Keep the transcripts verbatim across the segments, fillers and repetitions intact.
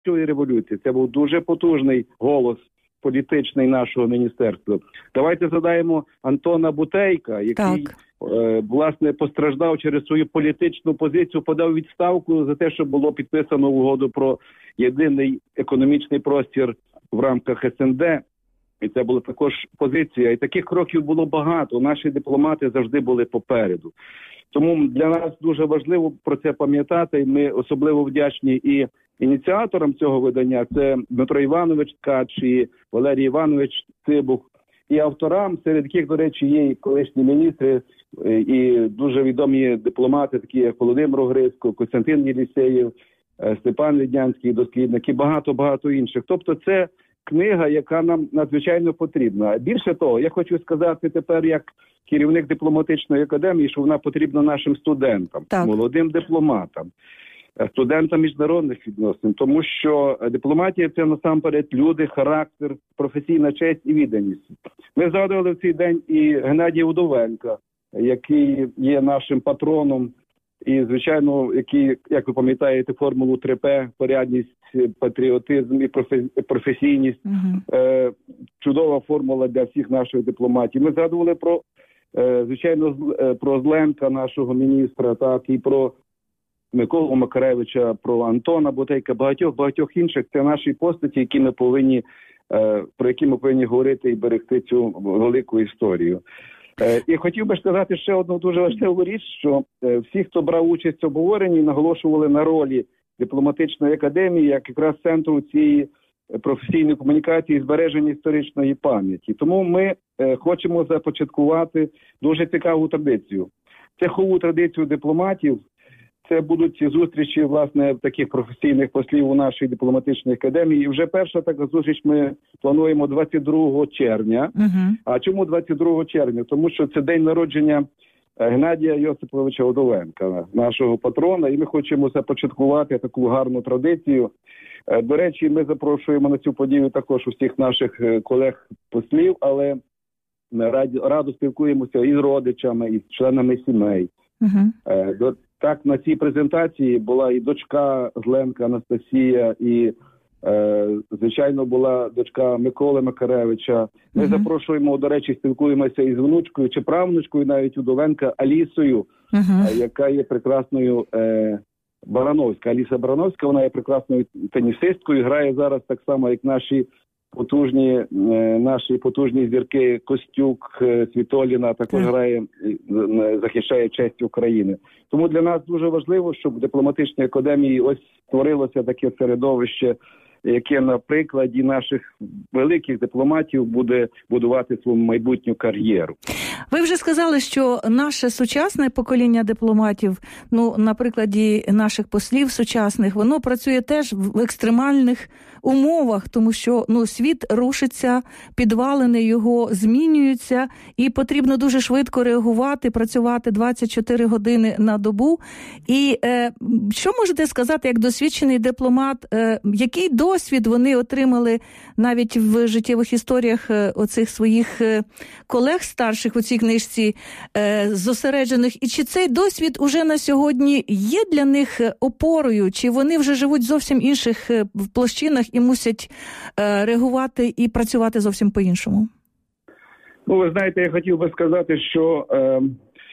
оранжевої революції. Це був дуже потужний голос політичний нашого міністерства. Давайте згадаємо Антона Бутейка, який, е, власне, постраждав через свою політичну позицію, подав відставку за те, що було підписано угоду про єдиний економічний простір в рамках ес ен де. І це була також позиція. І таких кроків було багато. Наші дипломати завжди були попереду. Тому для нас дуже важливо про це пам'ятати. І ми особливо вдячні і ініціаторам цього видання. Це Дмитро Іванович Ткач і Валерій Іванович Цибух. І авторам, серед яких, до речі, є і колишні міністри, і дуже відомі дипломати, такі як Володимир Огрицько, Костянтин Єлісєєв, Степан Віднянський, дослідник і багато-багато інших. Тобто це книга, яка нам надзвичайно потрібна. Більше того, я хочу сказати тепер як керівник дипломатичної академії, що вона потрібна нашим студентам, так. молодим дипломатам, студентам міжнародних відносин, тому що дипломатія – це насамперед люди, характер, професійна честь і відданість. Ми згадували в цей день і Геннадія Удовенка, який є нашим патроном, і, звичайно, який, як ви пам'ятаєте, формулу три пе – порядність, патріотизм і професійність. Uh-huh. Е, чудова формула для всіх наших дипломатів. Ми згадували про, е, звичайно, про Зленка, нашого міністра, так, і про Миколу Макаревича, про Антона Бутейка, багатьох-багатьох інших. Це наші постаті, які ми повинні, е, про які ми повинні говорити і берегти цю велику історію. І хотів би сказати ще одну дуже важливу річ, що всі, хто брав участь в обговоренні, наголошували на ролі дипломатичної академії як якраз центру цієї професійної комунікації і збереження історичної пам'яті. Тому ми хочемо започаткувати дуже цікаву традицію. Цехову традицію дипломатів. Це будуть ці зустрічі, власне, таких професійних послів у нашій дипломатичній академії. І вже перша така зустріч ми плануємо двадцять другого червня. Uh-huh. А чому двадцять другого червня? Тому що це день народження Геннадія Йосиповича Удовенка, нашого патрона, і ми хочемо започаткувати таку гарну традицію. До речі, ми запрошуємо на цю подію також усіх наших колег-послів, але ми радо спілкуємося і з родичами, і з членами сімей. Uh-huh. До Так, на цій презентації була і дочка Зленка Анастасія, і, е, звичайно, була дочка Миколи Макаревича. Ми uh-huh. запрошуємо, до речі, спілкуємося із внучкою чи правнучкою навіть Удовенка Алісою, uh-huh. яка є прекрасною е, Барановська. Аліса Барановська, вона є прекрасною тенісисткою, грає зараз так само, як наші потужні, е, наші потужні зірки Костюк, е, Світоліна, також uh-huh. грає, е, захищає честь України. Тому для нас дуже важливо, щоб в дипломатичній академії ось створилося таке середовище, яке на прикладі наших великих дипломатів буде будувати свою майбутню кар'єру. Ви вже сказали, що наше сучасне покоління дипломатів, ну, на прикладі наших послів сучасних, воно працює теж в екстремальних умовах, тому що, ну, світ рушиться, підвалини його змінюються, і потрібно дуже швидко реагувати, працювати двадцять чотири години на добу. І е, що можете сказати, як досвідчений дипломат, е, який досвід вони отримали навіть в життєвих історіях е, оцих своїх е, колег старших у цій книжці е, зосереджених, і чи цей досвід уже на сьогодні є для них опорою, чи вони вже живуть в зовсім інших е, площинах і мусять е, реагувати і працювати зовсім по-іншому? Ну, ви знаєте, я хотів би сказати, що е,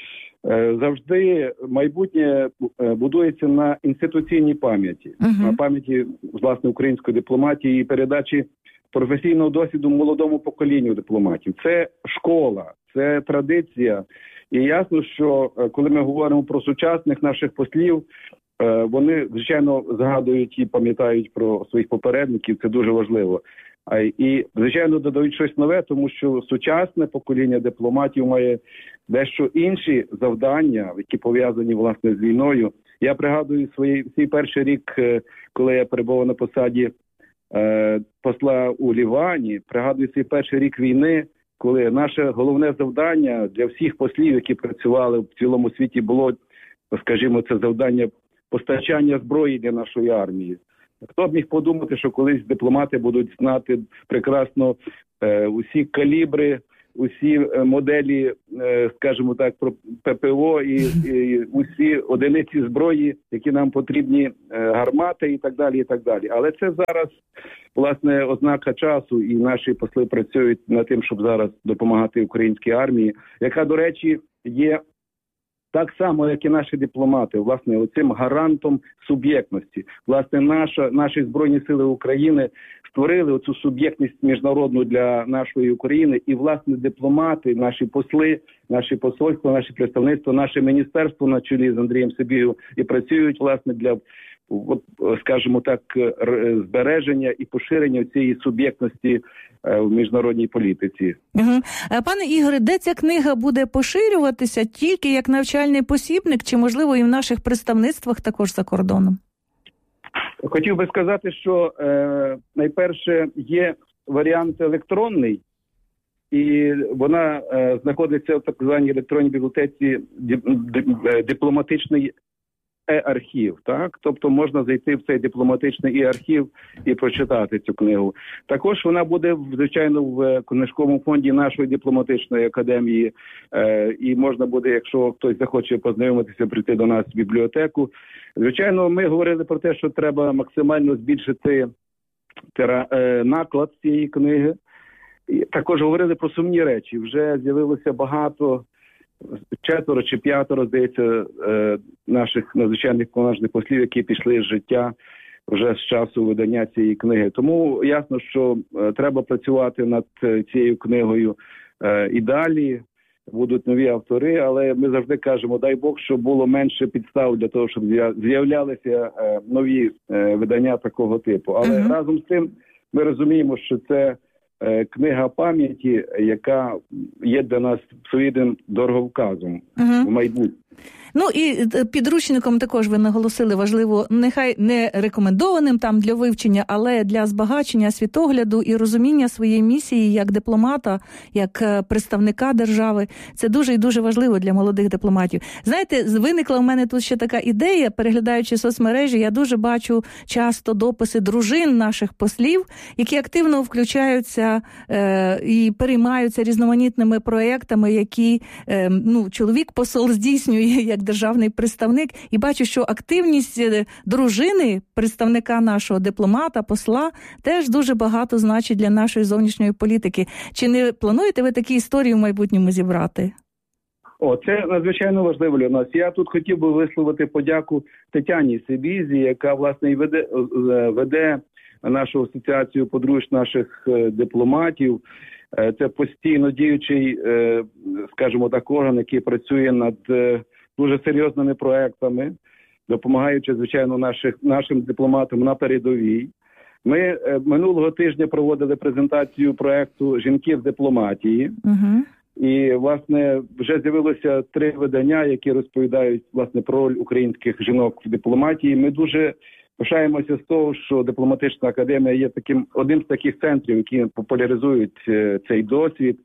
е, завжди майбутнє будується на інституційній пам'яті, uh-huh. на пам'яті, власне, української дипломатії і передачі професійного досвіду молодому поколінню дипломатів. Це школа, це традиція. І ясно, що коли ми говоримо про сучасних наших послів, вони, звичайно, згадують і пам'ятають про своїх попередників, це дуже важливо. І, звичайно, додають щось нове, тому що сучасне покоління дипломатів має дещо інші завдання, які пов'язані, власне, з війною. Я пригадую свій, свій перший рік, коли я перебував на посаді е, посла у Лівані, пригадую свій перший рік війни, коли наше головне завдання для всіх послів, які працювали в цілому світі, було, скажімо, це завдання постачання зброї для нашої армії. Хто б міг подумати, що колись дипломати будуть знати прекрасно е, усі калібри усі моделі, скажімо так, про ППО і, і усі одиниці зброї, які нам потрібні, гармати і так далі, і так далі. Але це зараз, власне, ознака часу, і наші посли працюють над тим, щоб зараз допомагати українській армії, яка, до речі, є так само, як і наші дипломати, власне, оцим гарантом суб'єктності. Власне, наша, наші Збройні Сили України створили оцю суб'єктність міжнародну для нашої України, і, власне, дипломати, наші посли, наші посольства, наші представництва, наше міністерство на чолі з Андрієм Сибігою і працюють, власне, для, от, скажімо так, збереження і поширення цієї суб'єктності в міжнародній політиці. Угу. Пане Ігоре, де ця книга буде поширюватися? Тільки як навчальний посібник, чи, можливо, і в наших представництвах також за кордоном? Хотів би сказати, що е, найперше є варіант електронний, і вона е, знаходиться в так званій електронній бібліотеці дипломатичний е-архів, так? Тобто можна зайти в цей дипломатичний е-архів і прочитати цю книгу. Також вона буде, звичайно, в книжковому фонді нашої дипломатичної академії, е, і можна буде, якщо хтось захоче познайомитися, прийти до нас в бібліотеку. Звичайно, ми говорили про те, що треба максимально збільшити тера, е, наклад цієї книги. І також говорили про сумні речі. Вже з'явилося багато, четверо чи п'ятеро, здається, наших надзвичайних повноважних послів, які пішли з життя вже з часу видання цієї книги. Тому ясно, що треба працювати над цією книгою і далі. Будуть нові автори, але ми завжди кажемо, дай Бог, щоб було менше підстав для того, щоб з'являлися нові видання такого типу. Але uh-huh. разом з тим ми розуміємо, що це книга пам'яті, яка є для нас своїм дороговказом uh-huh. в майбутньому. Ну і підручником також ви наголосили, важливо, нехай не рекомендованим там для вивчення, але для збагачення світогляду і розуміння своєї місії як дипломата, як представника держави. Це дуже і дуже важливо для молодих дипломатів. Знаєте, виникла в мене тут ще така ідея, переглядаючи соцмережі, я дуже бачу часто дописи дружин наших послів, які активно включаються е, і переймаються різноманітними проєктами, які е, ну, чоловік-посол здійснює як державний представник, і бачу, що активність дружини, представника нашого дипломата, посла, теж дуже багато значить для нашої зовнішньої політики. Чи не плануєте ви такі історії в майбутньому зібрати? О, це надзвичайно важливо для нас. Я тут хотів би висловити подяку Тетяні Сибізі, яка, власне, і веде, веде нашу асоціацію подружжя наших дипломатів. Це постійно діючий, скажімо так, орган, який працює над дуже серйозними проектами, допомагаючи, звичайно, наших, нашим дипломатам на передовій. Ми е, минулого тижня проводили презентацію проекту «Жінки в дипломатії». Uh-huh. І, власне, вже з'явилося три видання, які розповідають, власне, про роль українських жінок в дипломатії. Ми дуже пишаємося з того, що дипломатична академія є таким одним з таких центрів, які популяризують е, цей досвід.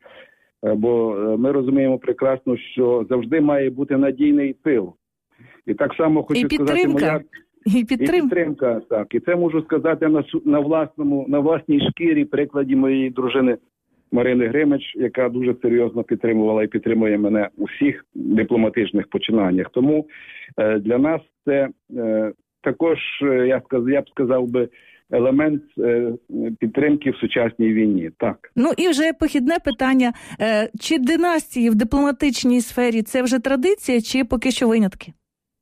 Бо ми розуміємо прекрасно, що завжди має бути надійний тил. І так само хочу сказати, моя і підтримка. І підтримка, так. І це можу сказати на на власному, на власній шкірі, прикладі моєї дружини Марини Гримич, яка дуже серйозно підтримувала і підтримує мене у всіх дипломатичних починаннях. Тому е, для нас це е, також, я сказав, я б сказав би, елемент е, підтримки в сучасній війні. Так. Ну і вже похідне питання. Е, чи династії в дипломатичній сфері – це вже традиція, чи поки що винятки?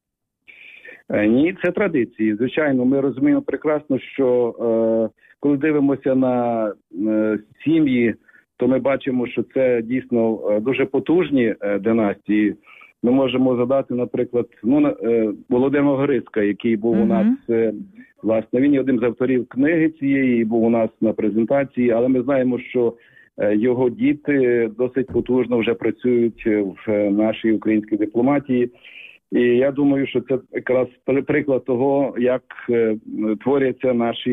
Е, ні, це традиції. Звичайно, ми розуміємо прекрасно, що е, коли дивимося на е, сім'ї, то ми бачимо, що це дійсно е, дуже потужні е, династії. Ми можемо згадати, наприклад, ну, е, Володимира Горицька, який був uh-huh. у нас... Е, Власне, він є одним з авторів книги цієї, був у нас на презентації, але ми знаємо, що його діти досить потужно вже працюють в нашій українській дипломатії. І я думаю, що це якраз приклад того, як творяться наші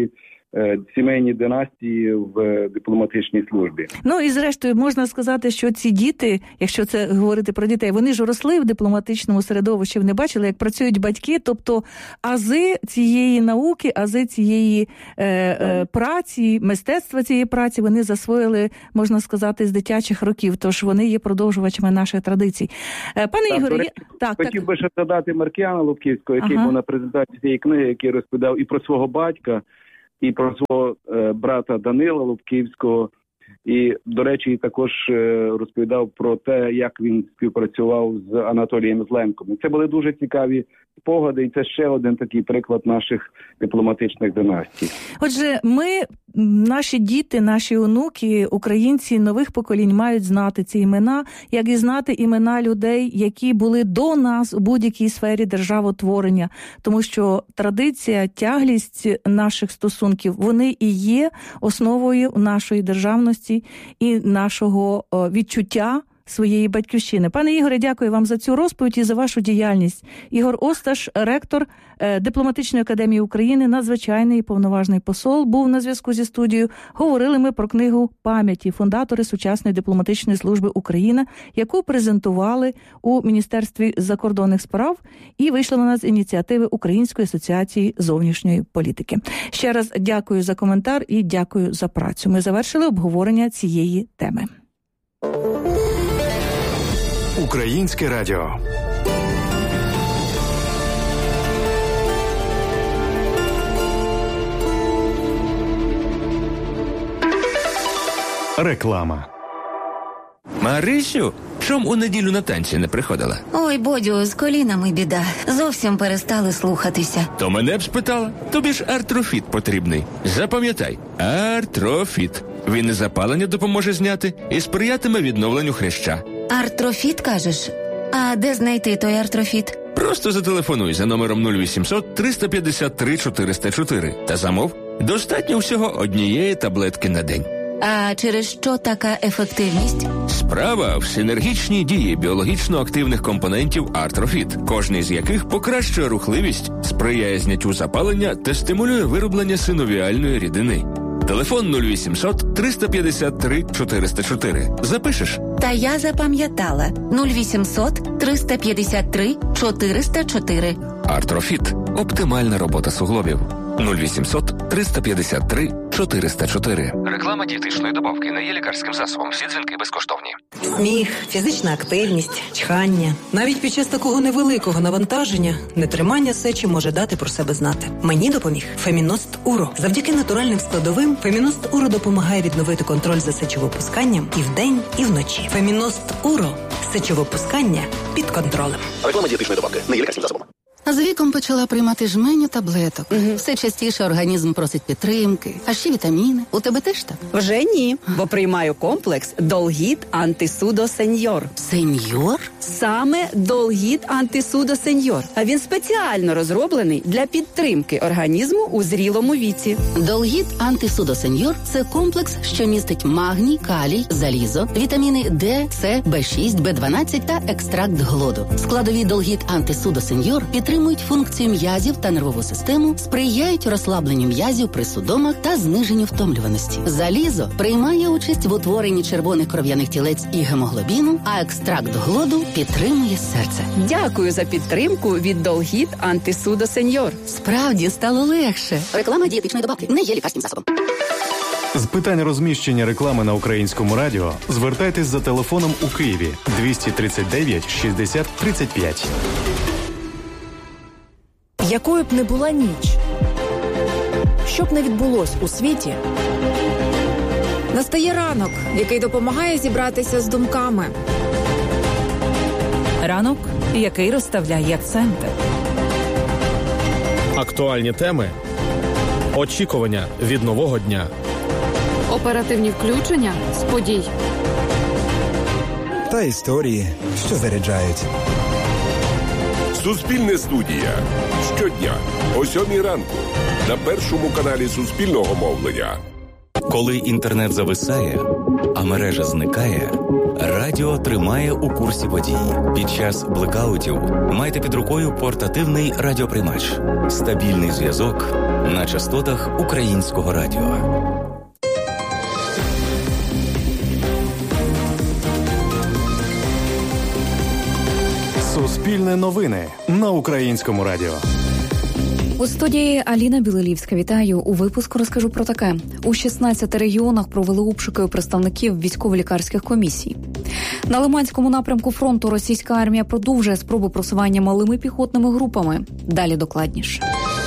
сімейні династії в дипломатичній службі. Ну і зрештою можна сказати, що ці діти, якщо це говорити про дітей, вони ж росли в дипломатичному середовищі, вони бачили, як працюють батьки, тобто ази цієї науки, ази цієї е, е, праці, мистецтва цієї праці вони засвоїли, можна сказати, з дитячих років, тож вони є продовжувачами наших традицій. Е, пане так, Ігорі, я... я... так, хотів так. би ще задати Маркіяна Лубківського, який ага. був на презентації цієї книги, який розповідав і про свого батька, і про свого е, брата Данила Лубківського. І, до речі, також е, розповідав про те, як він співпрацював з Анатолієм Зленком. І це були дуже цікаві спогади, і це ще один такий приклад наших дипломатичних династій. Отже, ми, наші діти, наші онуки, українці нових поколінь мають знати ці імена, як і знати імена людей, які були до нас у будь-якій сфері державотворення. Тому що традиція, тяглість наших стосунків, вони і є основою нашої державності і нашого відчуття своєї батьківщини. Пане Ігоре, дякую вам за цю розповідь і за вашу діяльність. Ігор Осташ, ректор Дипломатичної академії України, надзвичайний і повноважний посол, був на зв'язку зі студією. Говорили ми про книгу «Пам'яті. Фундатори сучасної дипломатичної служби України», яку презентували у Міністерстві закордонних справ і вийшла вона з ініціативи Української асоціації зовнішньої політики. Ще раз дякую за коментар і дякую за працю. Ми завершили обговорення цієї теми. Українське радіо. Реклама. Марисю, чом у неділю на танці не приходила? Ой, Бодю, з колінами біда. Зовсім перестали слухатися. То мене б спитала. Тобі ж Артрофіт потрібний. Запам'ятай, Артрофіт. Він і запалення допоможе зняти, і сприятиме відновленню хряща. Артрофіт, кажеш? А де знайти той Артрофіт? Просто зателефонуй за номером нуль вісімсот триста п'ятдесят три чотириста чотири та замов. Достатньо всього однієї таблетки на день. А через що така ефективність? Справа в синергічній дії біологічно активних компонентів Артрофіт, кожний з яких покращує рухливість, сприяє зняттю запалення та стимулює вироблення синовіальної рідини. Телефон нуль вісімсот триста п'ятдесят три чотириста чотири. Запишеш? Та я запам'ятала. нуль вісімсот триста п'ятдесят три чотириста чотири. Артрофіт. Оптимальна робота суглобів. нуль вісімсот триста п'ятдесят три чотириста чотири. Реклама дієтичної добавки не є лікарським засобом. Всі дзвінки безкоштовні. Сміх, фізична активність, чхання. Навіть під час такого невеликого навантаження нетримання сечі може дати про себе знати. Мені допоміг Феміност Уро. Завдяки натуральним складовим Феміност Уро допомагає відновити контроль за сечовипусканням і вдень, і вночі. Феміност Уро. Сечовипускання під контролем. Реклама дієтичної добавки не є лікарським засобом. З віком почала приймати жменю таблеток. Угу. Все частіше організм просить підтримки. А ще вітаміни. У тебе теж так? Вже ні, бо приймаю комплекс Долгіт Антисудо Сеньор. Сеньор? Саме Долгіт Антисудо Сеньор. А він спеціально розроблений для підтримки організму у зрілому віці. Долгіт Антисудо Сеньор – це комплекс, що містить магній, калій, залізо, вітаміни Д, С, Б шість, Б дванадцять та екстракт глоду. Складові Долгіт Антисудо Сеньор підтримують функцію м'язів та нервову систему, сприяють розслабленню м'язів при судомах та зниженню втомлюваності. Залізо приймає участь в утворенні червоних кров'яних тілець і гемоглобіну, а екстракт глоду підтримує серце. Дякую за підтримку від Долгіт Антисудо Сеньор. Справді стало легше. Реклама дієтичної добавки не є лікарським засобом. З питань розміщення реклами на Українському радіо звертайтесь за телефоном у Києві двісті тридцять дев'ять шістдесят тридцять п'ять. Якою б не була ніч, що б не відбулось у світі, настає ранок, який допомагає зібратися з думками. Ранок, який розставляє акценти. Актуальні теми, очікування від нового дня. Оперативні включення з подій. Та історії, що заряджають. Суспільне студія. Щодня о сьомій ранку на першому каналі Суспільного мовлення. Коли інтернет зависає, а мережа зникає, радіо тримає у курсі подій. Під час блекаутів майте під рукою портативний радіоприймач. Стабільний зв'язок на частотах Українського радіо. Суспільне новини на Українському радіо. У студії Аліна Білилівська. Вітаю. У випуску розкажу про таке. У шістнадцяти регіонах провели обшуки у представників військово-лікарських комісій. На Лиманському напрямку фронту російська армія продовжує спробу просування малими піхотними групами. Далі докладніше.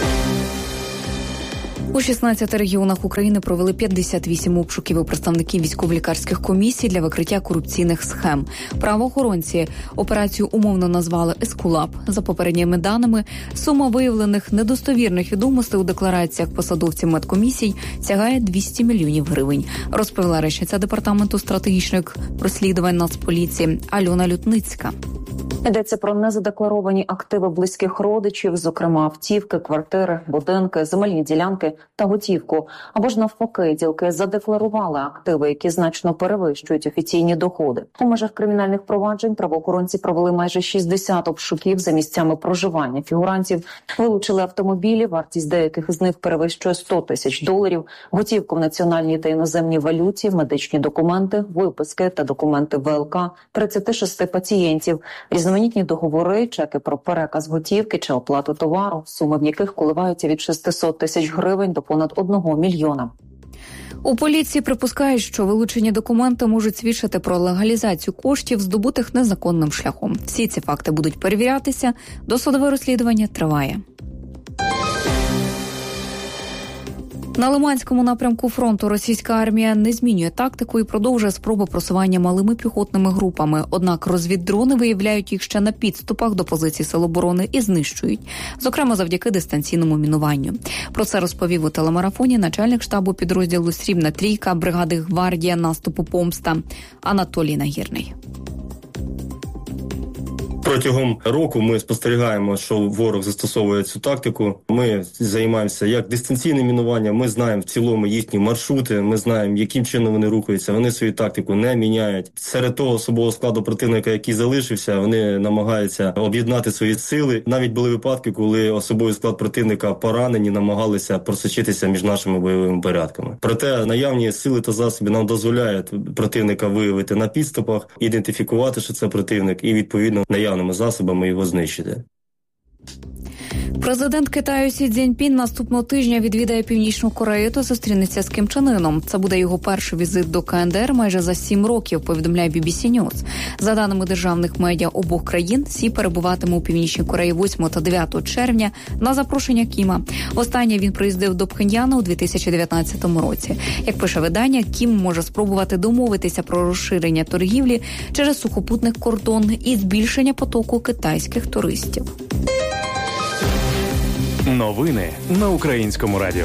У шістнадцяти регіонах України провели п'ятдесят вісім обшуків у представників військово-лікарських комісій для викриття корупційних схем. Правоохоронці операцію умовно назвали «Ескулап». За попередніми даними, сума виявлених недостовірних відомостей у деклараціях посадовців медкомісій сягає двісті мільйонів гривень, розповіла речниця департаменту стратегічних розслідувань Нацполіції Альона Лютницька. Йдеться про незадекларовані активи близьких родичів, зокрема автівки, квартири, будинки, земельні ділянки та готівку. Або ж навпаки, ділки задекларували активи, які значно перевищують офіційні доходи. У межах кримінальних проваджень правоохоронці провели майже шістдесят обшуків за місцями проживання фігурантів, вилучили автомобілі, вартість деяких з них перевищує сто тисяч доларів, готівку в національній та іноземній валюті, медичні документи, виписки та документи ВЛК тридцяти шести пацієнтів, різноманітні договори, чеки про переказ готівки чи оплату товару, суми в яких коливаються від шістсот тисяч гривень до понад одного мільйона. У поліції припускають, що вилучені документи можуть свідчити про легалізацію коштів, здобутих незаконним шляхом. Всі ці факти будуть перевірятися, досудове розслідування триває. На Лиманському напрямку фронту російська армія не змінює тактику і продовжує спробу просування малими піхотними групами. Однак розвіддрони виявляють їх ще на підступах до позицій сил оборони і знищують, зокрема завдяки дистанційному мінуванню. Про це розповів у телемарафоні начальник штабу підрозділу «Срібна трійка» бригади «Гвардія наступу Помста» Анатолій Нагірний. Протягом року ми спостерігаємо, що ворог застосовує цю тактику. Ми займаємося як дистанційним мінуванням, ми знаємо в цілому їхні маршрути, ми знаємо, яким чином вони рухаються. Вони свою тактику не міняють. Серед того особового складу противника, який залишився, вони намагаються об'єднати свої сили. Навіть були випадки, коли особовий склад противника поранені, намагалися просочитися між нашими бойовими порядками. Проте наявні сили та засоби нам дозволяють противника виявити на підступах, ідентифікувати, що це противник, і відповідно наявними засобами його знищити. Президент Китаю Сі Цзіньпін наступного тижня відвідає Північну Корею та зустрінеться з Кім Чен Ыном. Це буде його перший візит до Ка Ен Де Ер майже за сім років, повідомляє Бі Бі Сі Ньюс. За даними державних медіа обох країн, Сі перебуватиме у Північній Кореї восьмого та дев'ятого червня на запрошення Кіма. Останнє він приїздив до Пхеньяна у дві тисячі дев'ятнадцятому році. Як пише видання, Кім може спробувати домовитися про розширення торгівлі через сухопутний кордон і збільшення потоку китайських туристів. Новини на Українському радіо.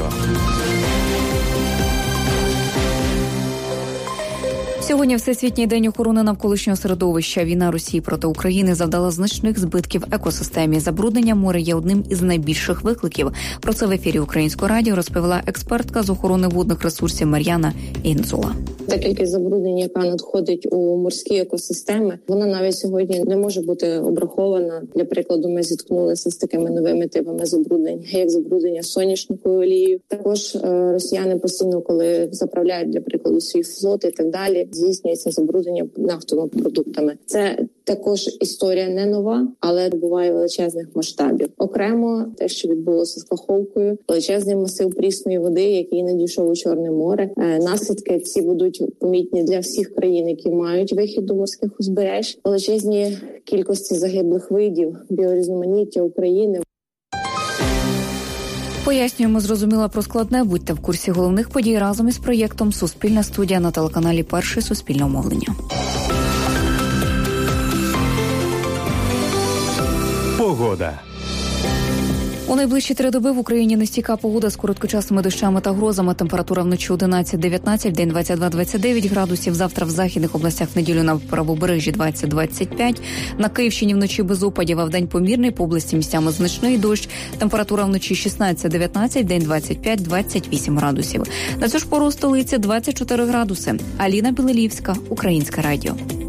Сьогодні Всесвітній день охорони навколишнього середовища. Війна Росії проти України завдала значних збитків екосистемі. Забруднення моря є одним із найбільших викликів. Про це в ефірі Українського радіо розповіла експертка з охорони водних ресурсів Мар'яна Інзула. Та кількість забруднення, яка надходить у морські екосистеми, вона навіть сьогодні не може бути обрахована. Для прикладу, ми зіткнулися з такими новими типами забруднень, як забруднення соняшниковою олією. Також е, росіяни постійно, коли заправляють, для прикладу, свій флот і так далі, здійснюється забруднення нафтовими продуктами. Це також історія не нова, але набуває величезних масштабів. Окремо те, що відбулося з Каховкою, величезний масив прісної води, який надійшов у Чорне море. Е, наслідки ці будуть помітні для всіх країн, які мають вихід до морських узбереж. Величезні кількості загиблих видів, біорізноманіття України. Пояснюємо, зрозуміла про складне. Будьте в курсі головних подій разом із проєктом «Суспільна студія» на телеканалі «Перший Суспільне мовлення». Погода. У найближчі три доби в Україні нестійка погода з короткочасними дощами та грозами. Температура вночі одинадцять дев'ятнадцять, вдень двадцять два двадцять дев'ять градусів. Завтра в західних областях в неділю на правобережжі двадцять двадцять п'ять. На Київщині вночі без опадів, а вдень помірний, по області місцями значний дощ. Температура вночі шістнадцять дев'ятнадцять, вдень двадцять п'ять двадцять вісім градусів. На цю ж пору у столиці двадцять чотири градуси. Аліна Білелівська, Українське радіо.